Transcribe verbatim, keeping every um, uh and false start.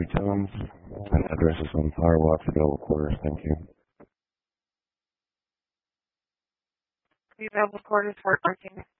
tones, and addresses on firewalks available quarters. Thank you. The available quarters for parking.